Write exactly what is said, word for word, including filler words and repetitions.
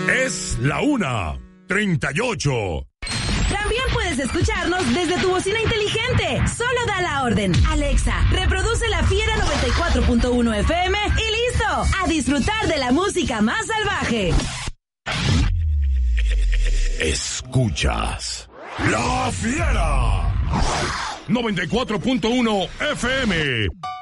Es la una treinta y ocho. También puedes escucharnos desde tu bocina inteligente. Solo da la orden. Alexa, reproduce La Fiera noventa y cuatro punto uno F M y listo. A disfrutar de la música más salvaje. Escuchas La Fiera noventa y cuatro punto uno F M.